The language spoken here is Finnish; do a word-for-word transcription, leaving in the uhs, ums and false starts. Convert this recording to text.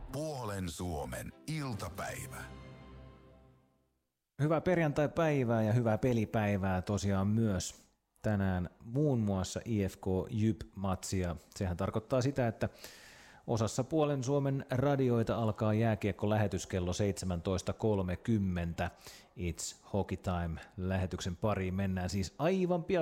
Puolen Suomen iltapäivä. Hyvää perjantai-päivää ja hyvää pelipäivää tosiaan myös tänään muun muassa I F K Jyp-matsia. Sehän tarkoittaa sitä, että osassa Puolen Suomen radioita alkaa jääkiekko-lähetys kello seitsemäntoista kolmekymmentä. It's Hockey Time -lähetyksen pariin mennään siis aivan pian